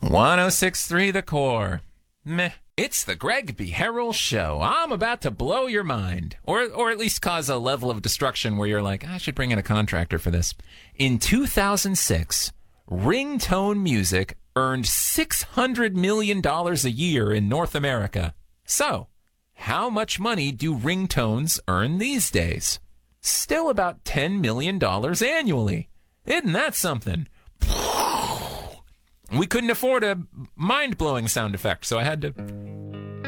106.3 The Core. Meh. It's the Greg B. Harrell Show. I'm about to blow your mind, or at least cause a level of destruction where you're like, I should bring in a contractor for this. In 2006, ringtone music earned $600 million a year in North America. So, how much money do ringtones earn these days? Still about $10 million annually. Isn't that something? We couldn't afford a mind-blowing sound effect, so I had to